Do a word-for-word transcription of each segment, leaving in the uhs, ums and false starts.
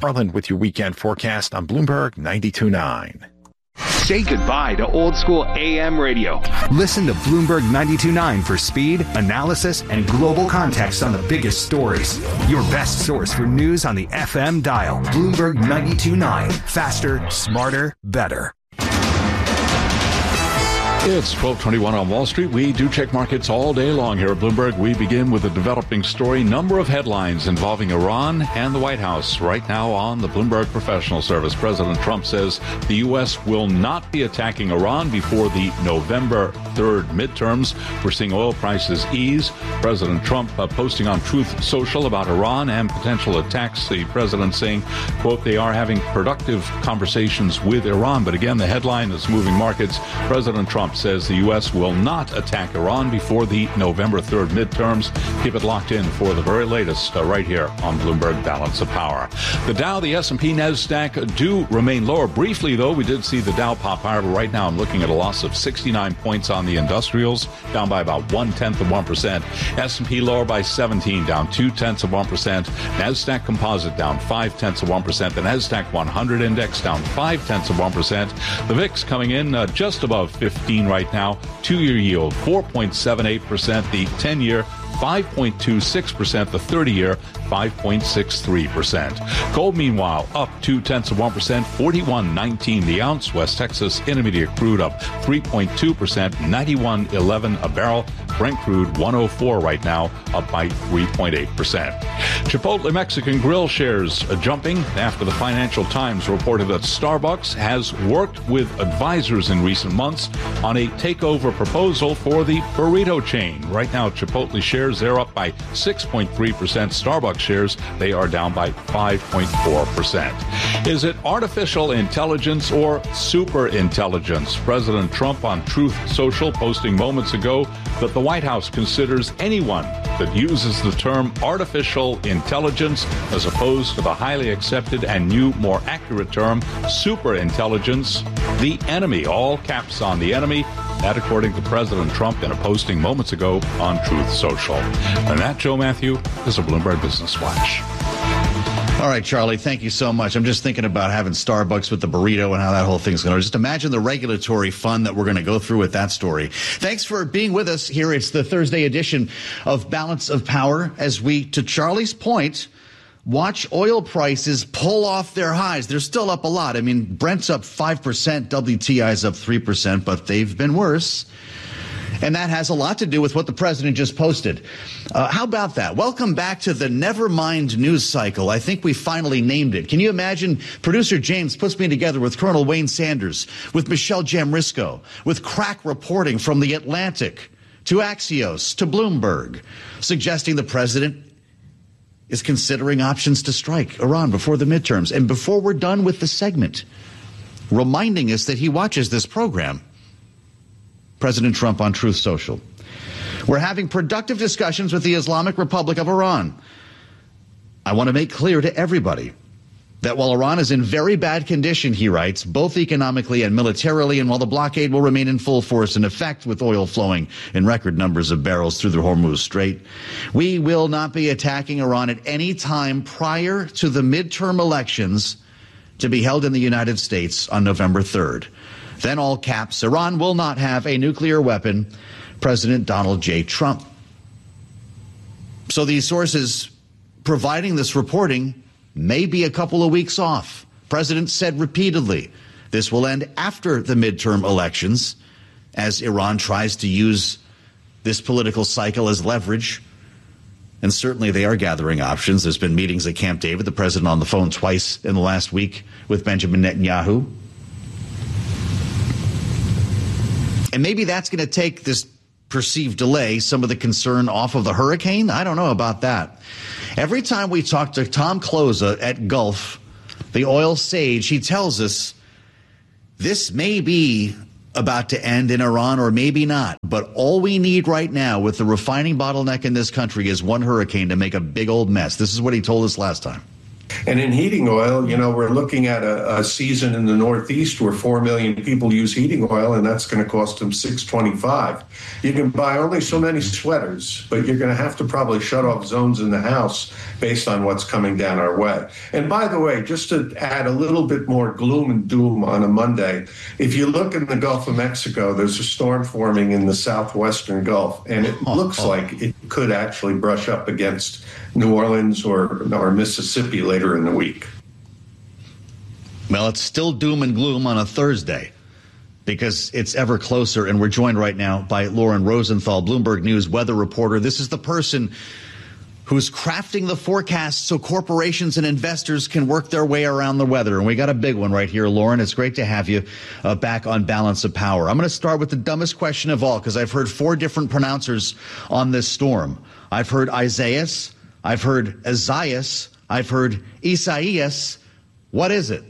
Harlan with your weekend forecast on Bloomberg ninety-two point nine. Say goodbye to old school A M radio. Listen to Bloomberg ninety-two point nine for speed, analysis, and global context on the biggest stories. Your best source for news on the F M dial. Bloomberg ninety-two point nine. Faster, smarter, better. It's twelve twenty-one on Wall Street. We do check markets all day long here at Bloomberg. We begin with a developing story, number of headlines involving Iran and the White House. Right now on the Bloomberg Professional Service, President Trump says the U S will not be attacking Iran before the November third midterms. We're seeing oil prices ease. President Trump uh, posting on Truth Social about Iran and potential attacks. The president saying, quote, they are having productive conversations with Iran. But again, the headline is moving markets. President Trump says the U S will not attack Iran before the November third midterms. Keep it locked in for the very latest uh, right here on Bloomberg Balance of Power. The Dow, the S and P, NASDAQ do remain lower. Briefly, though, we did see the Dow pop higher, but right now I'm looking at a loss of sixty-nine points on the industrials, down by about one-tenth of one percent. S and P lower by seventeen, down two-tenths of one percent. NASDAQ Composite down five-tenths of one percent. The NASDAQ one hundred Index down five-tenths of one percent. The V I X coming in uh, just above fifteen right now. Two-year yield, four point seven eight percent. The ten-year, five point two six percent. The thirty-year, five point six three percent. Gold, meanwhile, up two-tenths of one percent, forty-one nineteen the ounce. West Texas Intermediate crude up three point two percent, ninety-one eleven a barrel. Brent crude one oh four right now, up by three point eight percent. Chipotle Mexican Grill shares jumping after the Financial Times reported that Starbucks has worked with advisors in recent months on a takeover proposal for the burrito chain. Right now, Chipotle shares, they're up by six point three percent. Starbucks shares, they are down by five point four percent. Is it artificial intelligence or super intelligence? President Trump on Truth Social posting moments ago that the White House considers anyone that uses the term artificial intelligence as opposed to the highly accepted and new, more accurate term super intelligence, the enemy. All caps on the enemy. That, according to President Trump in a posting moments ago on Truth Social. And that, Joe Matthew, is a Bloomberg Business Flash. All right, Charlie, thank you so much. I'm just thinking about having Starbucks with the burrito and how that whole thing's going to. Just imagine the regulatory fun that we're going to go through with that story. Thanks for being with us here. It's the Thursday edition of Balance of Power as we, to Charlie's point, watch oil prices pull off their highs. They're still up a lot. I mean, Brent's up five percent, W T I's up three percent, but they've been worse. And that has a lot to do with what the president just posted. Uh, how about that? Welcome back to the Nevermind news cycle. I think we finally named it. Can you imagine? Producer James puts me together with Colonel Wayne Sanders, with Michelle Jamrisco, with crack reporting from The Atlantic to Axios to Bloomberg, suggesting the president is considering options to strike Iran before the midterms. And before we're done with the segment, reminding us that he watches this program. President Trump on Truth Social. We're having productive discussions with the Islamic Republic of Iran. I want to make clear to everybody that while Iran is in very bad condition, he writes, both economically and militarily, and while the blockade will remain in full force in effect with oil flowing in record numbers of barrels through the Hormuz Strait, we will not be attacking Iran at any time prior to the midterm elections to be held in the United States on November third. Then all caps, Iran will not have a nuclear weapon, President Donald J. Trump. So these sources providing this reporting may be a couple of weeks off. President said repeatedly this will end after the midterm elections as Iran tries to use this political cycle as leverage. And certainly they are gathering options. There's been meetings at Camp David, the president on the phone twice in the last week with Benjamin Netanyahu. And maybe that's going to take this perceived delay, some of the concern off of the hurricane. I don't know about that. Every time we talk to Tom Closa at Gulf, the oil sage, he tells us this may be about to end in Iran or maybe not. But all we need right now with the refining bottleneck in this country is one hurricane to make a big old mess. This is what he told us last time. And in heating oil, you know, we're looking at a, a season in the Northeast where four million people use heating oil, and that's going to cost them six twenty-five. You can buy only so many sweaters, but you're going to have to probably shut off zones in the house based on what's coming down our way. And by the way, just to add a little bit more gloom and doom on a Monday, if you look in the Gulf of Mexico, there's a storm forming in the southwestern Gulf, and it looks like it could actually brush up against New Orleans or, or Mississippi later in the week. Well, it's still doom and gloom on a Thursday because it's ever closer, and we're joined right now by Lauren Rosenthal, Bloomberg News weather reporter. This is the person who's crafting the forecast so corporations and investors can work their way around the weather. And we got a big one right here, Lauren. It's great to have you uh, back on Balance of Power. I'm going to start with the dumbest question of all because I've heard four different pronouncers on this storm. I've heard Isaias, I've heard Isaias, I've heard Isaias. What is it?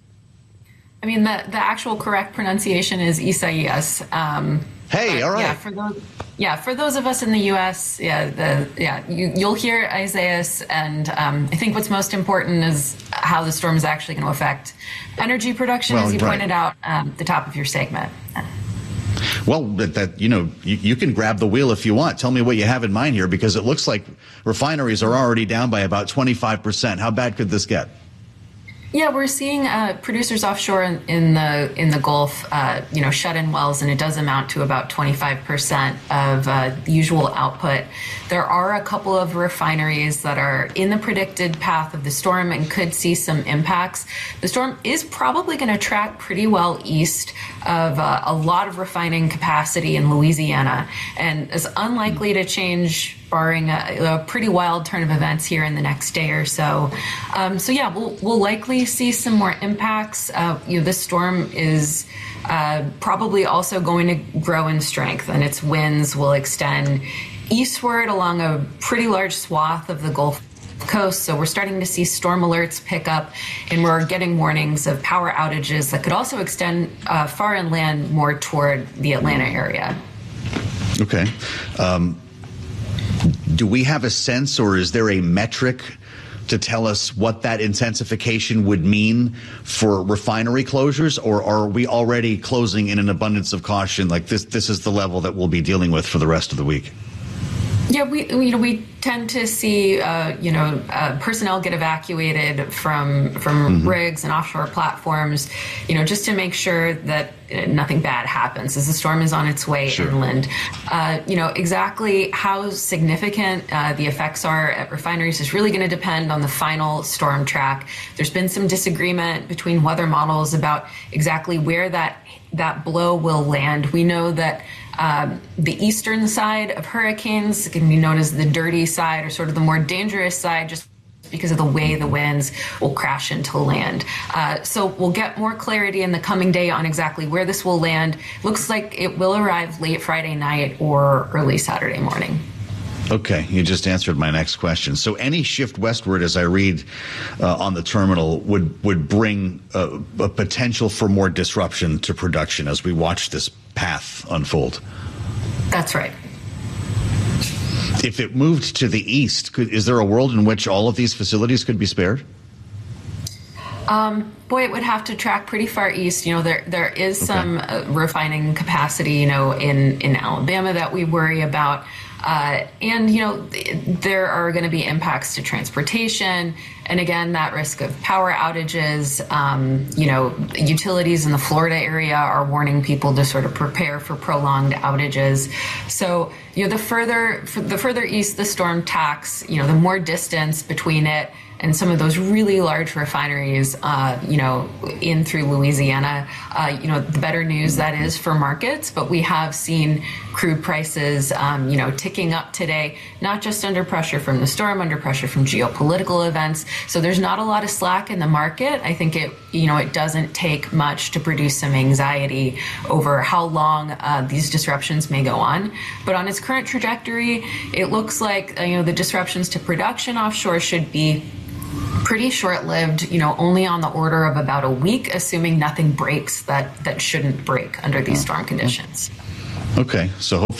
I mean, the, the actual correct pronunciation is Isaias. Um, hey, all right. Yeah, for those, yeah, for those of us in the U S, yeah, the, yeah, you, you'll hear Isaias, and um, I think what's most important is how the storm is actually going to affect energy production, well, as you right. pointed out um, at the top of your segment. Well, that, that you know, you, you can grab the wheel if you want. Tell me what you have in mind here, because it looks like refineries are already down by about twenty-five percent. How bad could this get? Yeah, we're seeing uh, producers offshore in, in the in the Gulf, uh, you know, shut in wells, and it does amount to about twenty-five percent of uh, the usual output. There are a couple of refineries that are in the predicted path of the storm and could see some impacts. The storm is probably going to track pretty well east of uh, a lot of refining capacity in Louisiana, and is unlikely to change barring a, a pretty wild turn of events here in the next day or so. Um, so yeah, we'll, we'll likely see some more impacts. Uh, you know, this storm is uh, probably also going to grow in strength, and its winds will extend eastward along a pretty large swath of the Gulf Coast. So we're starting to see storm alerts pick up, and we're getting warnings of power outages that could also extend uh, far inland more toward the Atlanta area. Okay. Um, do we have a sense, or is there a metric to tell us what that intensification would mean for refinery closures, or are we already closing in an abundance of caution, like this this is the level that we'll be dealing with for the rest of the week? Yeah, we you know we tend to see uh, you know uh, personnel get evacuated from from mm-hmm. rigs and offshore platforms, you know, just to make sure that nothing bad happens as the storm is on its way sure. inland. Uh, you know, exactly how significant uh, the effects are at refineries is really going to depend on the final storm track. There's been some disagreement between weather models about exactly where that that blow will land. We know that um, the eastern side of hurricanes can be known as the dirty side, or sort of the more dangerous side, just because of the way the winds will crash into land. Uh, so we'll get more clarity in the coming day on exactly where this will land. Looks like it will arrive late Friday night or early Saturday morning. Okay, you just answered my next question. So any shift westward, as I read uh, on the terminal, would would bring a, a potential for more disruption to production as we watch this path unfold. That's right. If it moved to the east, could, is there a world in which all of these facilities could be spared? Um, boy, it would have to track pretty far east. You know, there there is okay. some uh, refining capacity, you know, in, in Alabama that we worry about. Uh, and, you know, there are going to be impacts to transportation. And again, that risk of power outages. Um, you know, utilities in the Florida area are warning people to sort of prepare for prolonged outages. So, you know, the further the further east the storm tacks, you know, the more distance between it and some of those really large refineries, uh, you know, in through Louisiana, uh, you know, the better news that is for markets. But we have seen crude prices, um, you know, ticking up today, not just under pressure from the storm, under pressure from geopolitical events. So there's not a lot of slack in the market. I think it, you know, it doesn't take much to produce some anxiety over how long uh, these disruptions may go on. But on its current trajectory, it looks like, uh, you know, the disruptions to production offshore should be pretty short-lived, you know, only on the order of about a week, assuming nothing breaks that, that shouldn't break under these storm conditions. Okay, so hopefully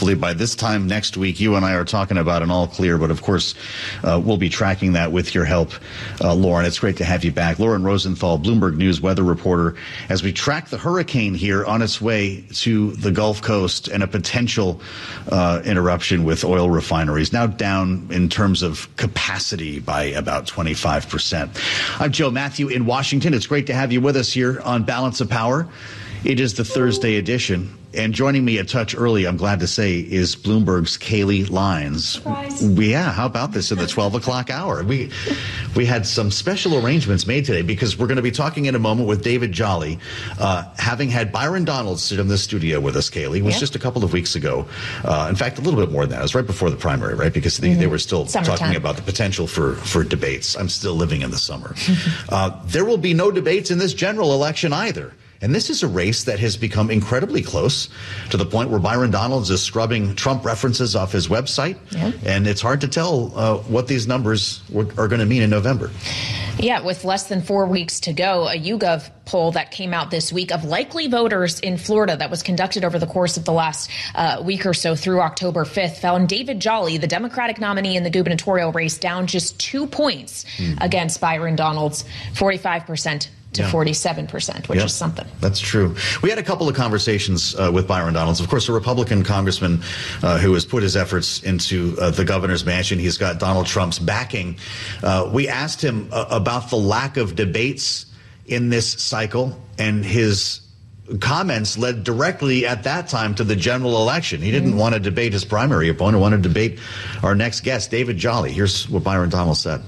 hopefully by this time next week, you and I are talking about an all clear. But of course, uh, we'll be tracking that with your help, uh, Lauren. It's great to have you back. Lauren Rosenthal, Bloomberg News weather reporter, as we track the hurricane here on its way to the Gulf Coast and a potential uh, interruption with oil refineries, now down in terms of capacity by about twenty-five percent. I'm Joe Matthew in Washington. It's great to have you with us here on Balance of Power. It is the Thursday edition. And joining me a touch early, I'm glad to say, is Bloomberg's Kaylee Lines. Surprise. Yeah, how about this in the twelve o'clock hour? We we had some special arrangements made today because we're going to be talking in a moment with David Jolly, uh, having had Byron Donald sit in the studio with us, Kaylee. It was yep. just a couple of weeks ago. Uh, in fact, a little bit more than that. It was right before the primary, right? Because they, mm-hmm. they were still Summertime. talking about the potential for, for debates. I'm still living in the summer. uh, there will be no debates in this general election either. And this is a race that has become incredibly close to the point where Byron Donalds is scrubbing Trump references off his website. Yep. And it's hard to tell uh, what these numbers are going to mean in November. Yeah, with less than four weeks to go, a YouGov poll that came out this week of likely voters in Florida that was conducted over the course of the last uh, week or so through October fifth found David Jolly, the Democratic nominee in the gubernatorial race, down just two points mm. against Byron Donalds, forty-five percent. To yeah. forty-seven percent, which yep. is something. That's true. We had a couple of conversations uh, with Byron Donalds. Of course, a Republican congressman uh, who has put his efforts into uh, the governor's mansion. He's got Donald Trump's backing. Uh, we asked him uh, about the lack of debates in this cycle, and his comments led directly at that time to the general election. He didn't mm-hmm. want to debate his primary opponent, he wanted to debate our next guest, David Jolly. Here's what Byron Donalds said.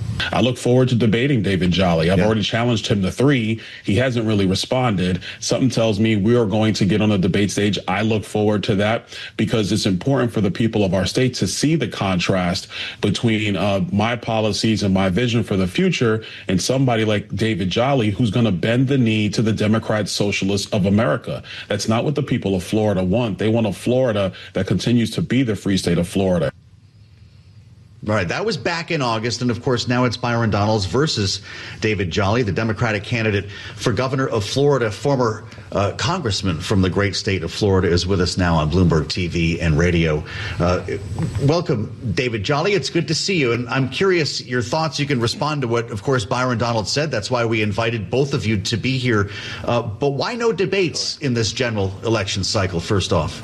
I look forward to debating David Jolly. I've yeah. already challenged him to three. He hasn't really responded. Something tells me we are going to get on the debate stage. I look forward to that because it's important for the people of our state to see the contrast between uh, my policies and my vision for the future and somebody like David Jolly, who's going to bend the knee to the Democrat Socialists of America. That's not what the people of Florida want. They want a Florida that continues to be the free state of Florida. All right, that was back in August, and of course now it's Byron Donalds versus David Jolly, the Democratic candidate for governor of Florida. Former uh, congressman from the great state of Florida is with us now on Bloomberg T V and radio. Uh, welcome, David Jolly. It's good to see you, and I'm curious your thoughts. You can respond to what, of course, Byron Donalds said. That's why we invited both of you to be here. Uh, but why no debates in this general election cycle, first off?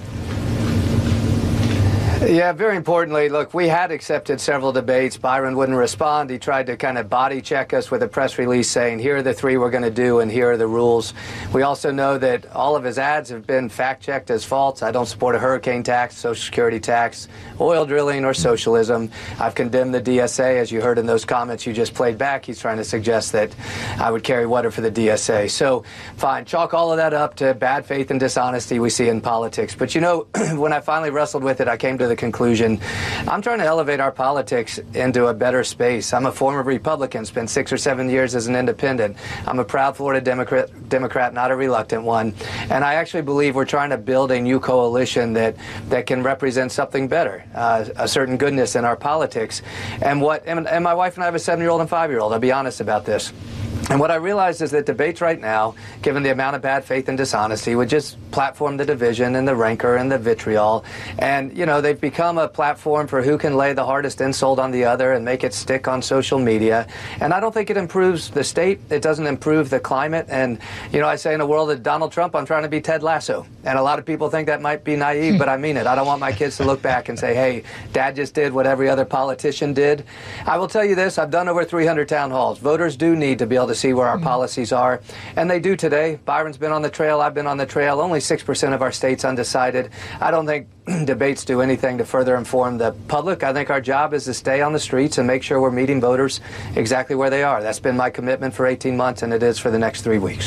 Yeah, very importantly, look, we had accepted several debates. Byron wouldn't respond. He tried to kind of body check us with a press release saying, here are the three we're going to do and here are the rules. We also know that all of his ads have been fact-checked as false. I don't support a hurricane tax, Social Security tax, oil drilling, or socialism. I've condemned the D S A. As you heard in those comments you just played back, he's trying to suggest that I would carry water for the D S A. So, fine, chalk all of that up to bad faith and dishonesty we see in politics. But, you know, when I finally wrestled with it, I came to the conclusion, I'm trying to elevate our politics into a better space. I'm a former Republican, spent six or seven years as an independent. I'm a proud Florida Democrat, Democrat, not a reluctant one. And I actually believe we're trying to build a new coalition that, that can represent something better, uh, a certain goodness in our politics. And what, and, and my wife and I have a seven-year-old and five-year-old. I'll be honest about this. And what I realized is that debates right now, given the amount of bad faith and dishonesty, would just platform the division and the rancor and the vitriol. And, you know, they've become a platform for who can lay the hardest insult on the other and make it stick on social media. And I don't think it improves the state. It doesn't improve the climate. And, you know, I say in a world of Donald Trump, I'm trying to be Ted Lasso. And a lot of people think that might be naive, but I mean it. I don't want my kids to look back and say, hey, Dad just did what every other politician did. I will tell you this. I've done over three hundred town halls. Voters do need to be able to see where our policies are, and they do today. Byron's been on the trail. I've been on the trail. Only six percent of our state's undecided. I don't think debates do anything to further inform the public. I think our job is to stay on the streets and make sure we're meeting voters exactly where they are. That's been my commitment for eighteen months, and it is for the next three weeks.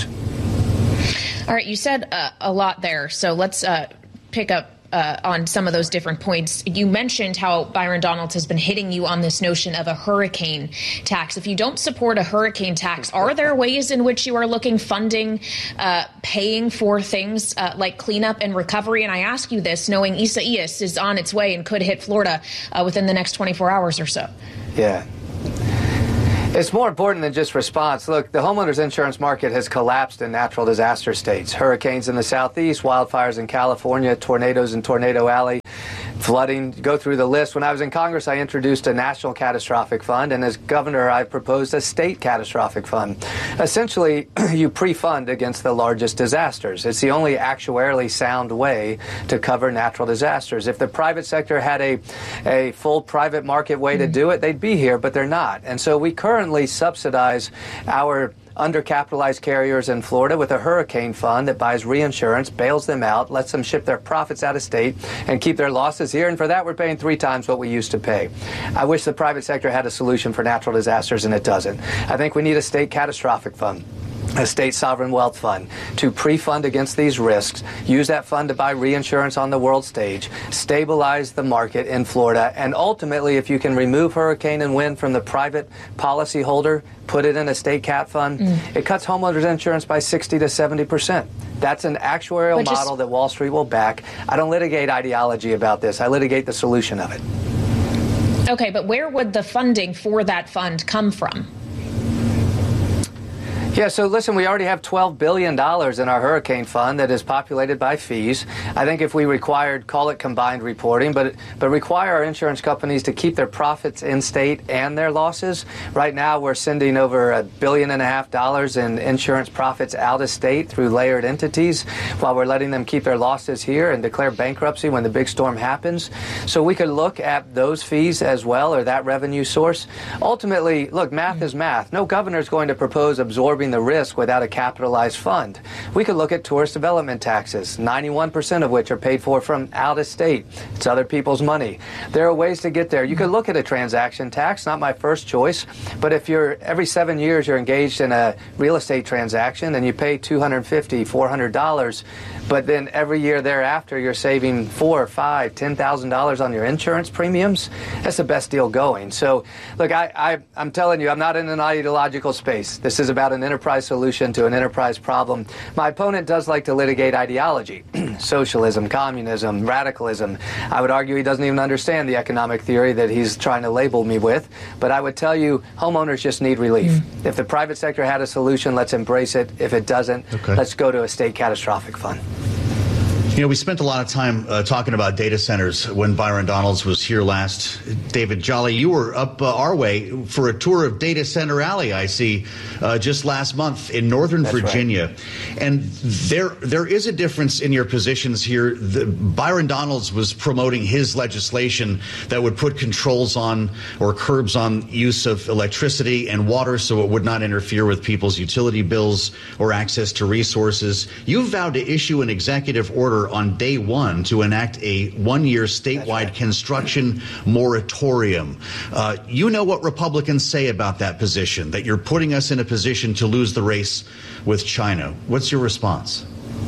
All right, you said uh, a lot there, so let's uh, pick up Uh, on some of those different points. You mentioned how Byron Donalds has been hitting you on this notion of a hurricane tax. If you don't support a hurricane tax, are there ways in which you are looking funding, uh, paying for things uh, like cleanup and recovery? And I ask you this knowing Isaias is on its way and could hit Florida uh, within the next twenty-four hours or so. Yeah. It's more important than just response. Look, the homeowners insurance market has collapsed in natural disaster states. Hurricanes in the southeast, wildfires in California, tornadoes in Tornado Alley, flooding. Go through the list. When I was in Congress, I introduced a national catastrophic fund, and as governor, I proposed a state catastrophic fund. Essentially, you pre-fund against the largest disasters. It's the only actuarially sound way to cover natural disasters. If the private sector had a, a full private market way to do it, they'd be here, but they're not. And so we currently subsidize our undercapitalized carriers in Florida with a hurricane fund that buys reinsurance, bails them out, lets them ship their profits out of state and keep their losses here. And for that, we're paying three times what we used to pay. I wish the private sector had a solution for natural disasters, and it doesn't. I think we need a state catastrophic fund, a state sovereign wealth fund to pre-fund against these risks, use that fund to buy reinsurance on the world stage, stabilize the market in Florida, and ultimately, if you can remove hurricane and wind from the private policyholder, put it in a state cat fund, mm. it cuts homeowners insurance by sixty to seventy percent. That's an actuarial just, model that Wall Street will back. I don't litigate ideology about this. I litigate the solution of it. Okay, but where would the funding for that fund come from? Yeah, so listen, we already have twelve billion dollars in our hurricane fund that is populated by fees. I think if we required, call it combined reporting, but but require our insurance companies to keep their profits in state and their losses. Right now, we're sending over a billion and a half dollars in insurance profits out of state through layered entities while we're letting them keep their losses here and declare bankruptcy when the big storm happens. So we could look at those fees as well, or that revenue source. Ultimately, look, math is math. No governor is going to propose absorbing the risk without a capitalized fund. We could look at tourist development taxes, ninety-one percent of which are paid for from out of state. It's other people's money. There are ways to get there. You could look at a transaction tax, not my first choice, but if you're every seven years you're engaged in a real estate transaction and you pay two hundred fifty dollars, four hundred dollars, but then every year thereafter you're saving four, five, ten thousand dollars on your insurance premiums, that's the best deal going. So, look, I, I, I'm telling you, I'm not in an ideological space. This is about an enterprise solution to an enterprise problem. My opponent does like to litigate ideology, socialism, communism, radicalism. I would argue he doesn't even understand the economic theory that he's trying to label me with. But I would tell you, homeowners just need relief. Mm. If the private sector had a solution, let's embrace it. If it doesn't, okay, let's go to a state catastrophic fund. You know, we spent a lot of time uh, talking about data centers when Byron Donalds was here last. David Jolly, you were up uh, our way for a tour of Data Center Alley, I see, uh, just last month in Northern That's Virginia. Right. And there there is a difference in your positions here. The, Byron Donalds was promoting his legislation that would put controls on or curbs on use of electricity and water so it would not interfere with people's utility bills or access to resources. You vowed to issue an executive order on day one to enact a one-year statewide right. construction moratorium. Uh, you know what Republicans say about that position, that you're putting us in a position to lose the race with China. What's your response?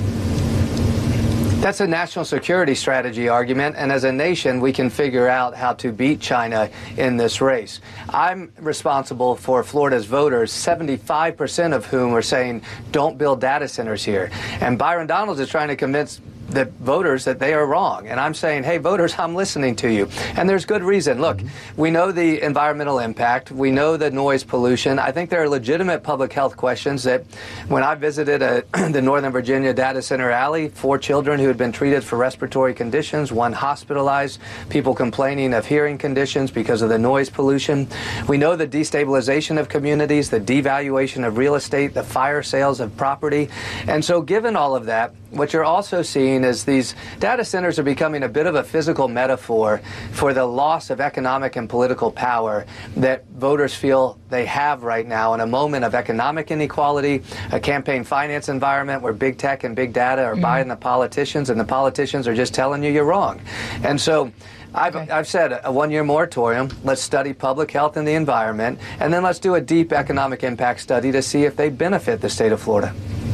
That's a national security strategy argument, and as a nation, we can figure out how to beat China in this race. I'm responsible for Florida's voters, seventy-five percent of whom are saying, don't build data centers here. And Byron Donalds is trying to convince the voters that they are wrong. And I'm saying, hey, voters, I'm listening to you. And there's good reason. Look, we know the environmental impact. We know the noise pollution. I think there are legitimate public health questions that when I visited a, the Northern Virginia Data Center Alley, four children who had been treated for respiratory conditions, one hospitalized, people complaining of hearing conditions because of the noise pollution. We know the destabilization of communities, the devaluation of real estate, the fire sales of property. And so given all of that, what you're also seeing is these data centers are becoming a bit of a physical metaphor for the loss of economic and political power that voters feel they have right now in a moment of economic inequality, a campaign finance environment where big tech and big data are mm-hmm. buying the politicians, and the politicians are just telling you you're wrong. And so I've, okay. I've said a one-year moratorium. Let's study public health and the environment, and then let's do a deep economic impact study to see if they benefit the state of Florida.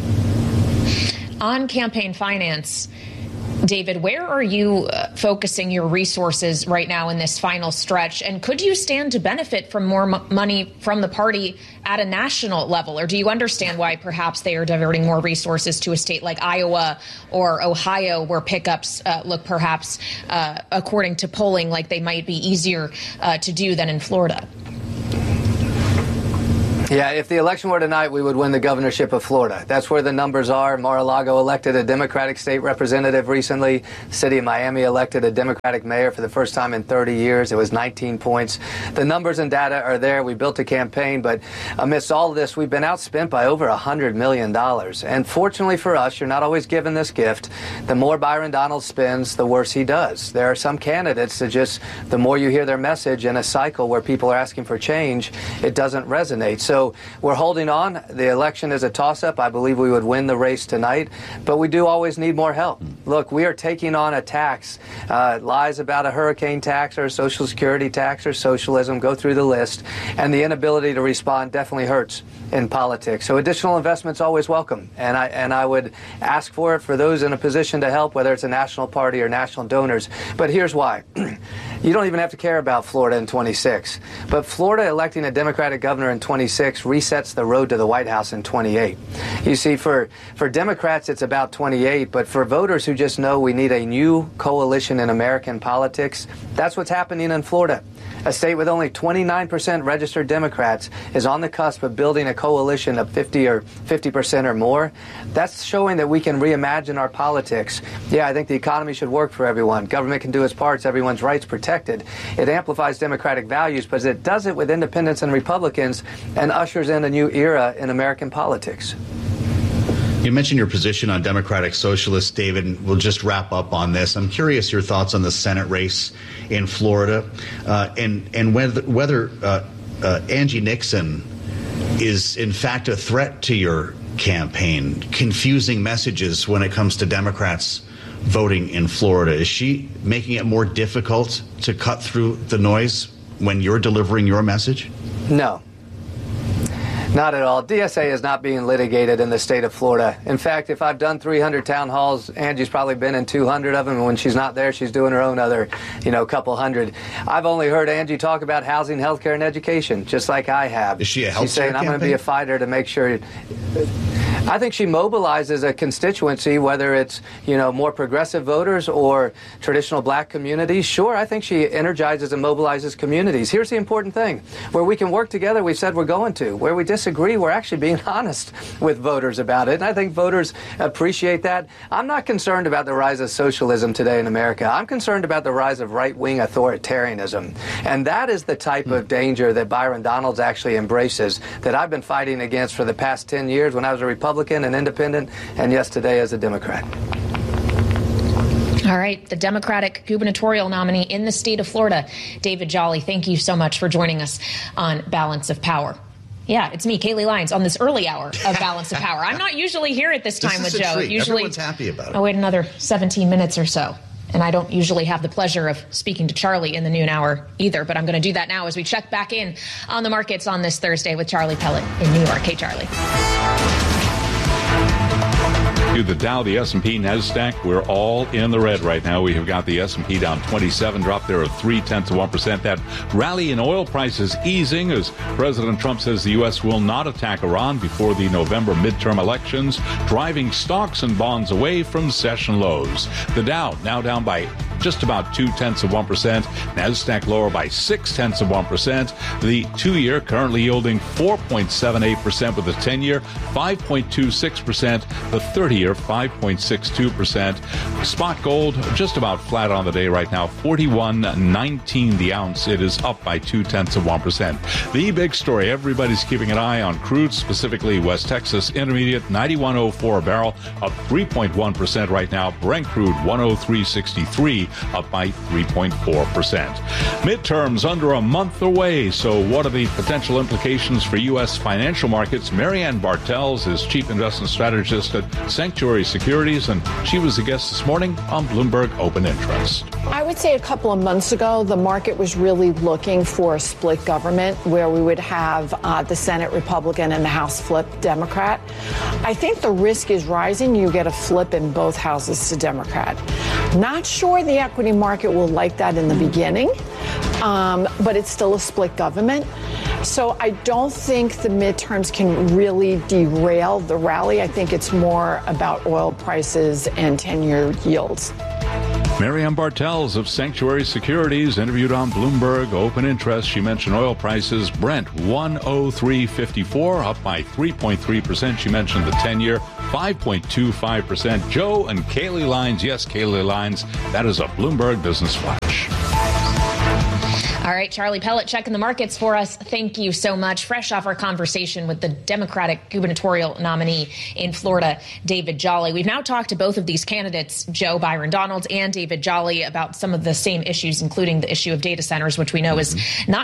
On campaign finance, David, where are you uh, focusing your resources right now in this final stretch? And could you stand to benefit from more m- money from the party at a national level? Or do you understand why perhaps they are diverting more resources to a state like Iowa or Ohio, where pickups uh, look perhaps, uh, according to polling, like they might be easier uh, to do than in Florida? Yeah, if the election were tonight, we would win the governorship of Florida. That's where the numbers are. Mar-a-Lago elected a Democratic state representative recently. The city of Miami elected a Democratic mayor for the first time in thirty years. It was nineteen points. The numbers and data are there. We built a campaign, but amidst all of this, we've been outspent by over one hundred million dollars. And fortunately for us, you're not always given this gift. The more Byron Donalds spends, the worse he does. There are some candidates that just, the more you hear their message in a cycle where people are asking for change, it doesn't resonate. So we're holding on. The election is a toss-up. I believe we would win the race tonight, but we do always need more help. Look, we are taking on a tax, uh, lies about a hurricane tax or a Social Security tax or socialism, go through the list, and the inability to respond definitely hurts in politics. So additional investment's always welcome, and I and I would ask for it for those in a position to help, whether it's a national party or national donors. But here's why. You don't even have to care about Florida in twenty-six. But Florida electing a Democratic governor in twenty-six resets the road to the White House in twenty-eight. You see, for, for Democrats, it's about twenty-eight. But for voters who just know we need a new coalition in American politics, that's what's happening in Florida. A state with only twenty-nine percent registered Democrats is on the cusp of building a coalition of fifty or fifty percent or more. That's showing that we can reimagine our politics. Yeah, I think the economy should work for everyone. Government can do its parts. Everyone's rights protected. It amplifies democratic values, but it does it with independents and Republicans and ushers in a new era in American politics. You mentioned your position on Democratic Socialists, David, and we'll just wrap up on this. I'm curious your thoughts on the Senate race in Florida uh, and, and whether, whether uh, uh, Angie Nixon is, in fact, a threat to your campaign, confusing messages when it comes to Democrats voting in Florida. Is she making it more difficult to cut through the noise when you're delivering your message? No. Not at all. D S A is not being litigated in the state of Florida. In fact, if I've done three hundred town halls, Angie's probably been in two hundred of them. And when she's not there, she's doing her own other, you know, couple hundred. I've only heard Angie talk about housing, healthcare, and education, just like I have. Is she a healthcare She's saying, campaign? I'm going to be a fighter to make sure... I think she mobilizes a constituency, whether it's, you know, more progressive voters or traditional black communities. Sure, I think she energizes and mobilizes communities. Here's the important thing. Where we can work together, we said we're going to. Where we disagree, we're actually being honest with voters about it. And I think voters appreciate that. I'm not concerned about the rise of socialism today in America. I'm concerned about the rise of right-wing authoritarianism. And that is the type of danger that Byron Donalds actually embraces, that I've been fighting against for the past ten years when I was a Republican. An independent, and yes, today as a Democrat. All right, the Democratic gubernatorial nominee in the state of Florida, David Jolly, thank you so much for joining us on Balance of Power. Yeah, it's me, Kaylee Lyons, on this early hour of Balance of Power. I'm not usually here at this time this with Joe. Treat. Usually, everyone's happy about it. I wait another seventeen minutes or so. And I don't usually have the pleasure of speaking to Charlie in the noon hour either, but I'm going to do that now as we check back in on the markets on this Thursday with Charlie Pellet in New York. Hey, Charlie. The Dow, the S and P, NASDAQ, we're all in the red right now. We have got the S and P down twenty-seven, drop there of three-tenths of one percent. That rally in oil prices easing as President Trump says the U S will not attack Iran before the November midterm elections, driving stocks and bonds away from session lows. The Dow now down by just about two-tenths of one percent. NASDAQ lower by six-tenths of one percent. The two-year currently yielding four point seven eight percent with the ten-year five point two six percent. The thirty-year five point six two percent. Spot gold just about flat on the day right now, forty-one nineteen the ounce. It is up by two-tenths of one percent. The big story, everybody's keeping an eye on crude, specifically West Texas Intermediate, ninety-one oh four a barrel, up three point one percent right now. Brent crude, one oh three sixty-three, up by three point four percent. Midterms under a month away, so what are the potential implications for U S financial markets? Marianne Bartels is Chief Investment Strategist at Sanctuary Securities, and she was a guest this morning on Bloomberg Open Interest. I would say a couple of months ago, the market was really looking for a split government where we would have uh, the Senate Republican and the House flip Democrat. I think the risk is rising. You get a flip in both houses to Democrat. Not sure the equity market will like that in the beginning, um, but it's still a split government. So I don't think the midterms can really derail the rally. I think it's more about oil prices and ten-year yields. Marianne Bartels of Sanctuary Securities interviewed on Bloomberg Open Interest. She mentioned oil prices. Brent one oh three fifty-four, up by three point three percent. She mentioned the ten-year, five point two five percent. Joe and Kaylee Lines. Yes, Kaylee Lines. That is a Bloomberg Business Flash. All right, Charlie Pellet checking the markets for us. Thank you so much. Fresh off our conversation with the Democratic gubernatorial nominee in Florida, David Jolly. We've now talked to both of these candidates, Joe Byron Donalds and David Jolly, about some of the same issues, including the issue of data centers, which we know is not